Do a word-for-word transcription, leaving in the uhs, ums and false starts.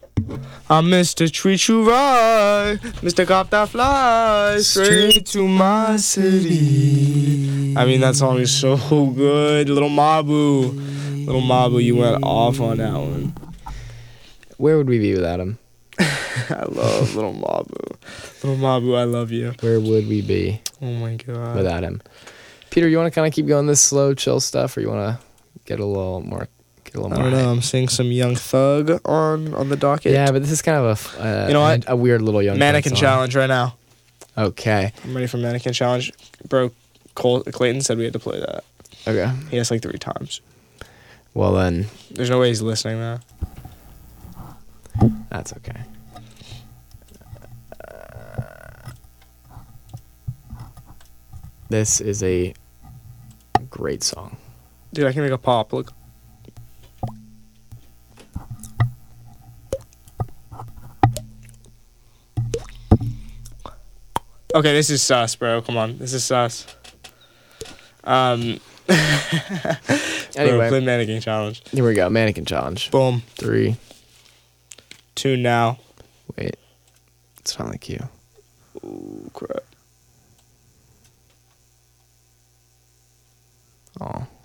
I'm Mister Treat You Right, Mister Cop That Fly, straight to my city. I mean, that song is so good. Little Mabu. Little Mabu, you went off on that one. Where would we be without him? I love Little Mabu. Little Mabu, I love you. Where would we be? Oh my God. Without him? Peter, you want to kind of keep going this slow, chill stuff, or you want to get a little more... Get a little I more don't know. hype? I'm seeing some Young Thug on, on the docket. Yeah, but this is kind of a, f- uh, You know what? a weird little Young Thug Mannequin song. Challenge right now. Okay. I'm ready for Mannequin Challenge. Bro, Cole, Clayton said we had to play that. Okay. He asked like three times. Well, then, There's no way he's listening now. that's okay. This is a great song. Dude, I can make a pop. Look. Okay, this is sus, bro. Come on. This is sus. Um. Anyway. Bro, play Mannequin Challenge. Here we go. Mannequin Challenge. Boom. Three. Two now. Wait. It's not like you. Ooh, crap.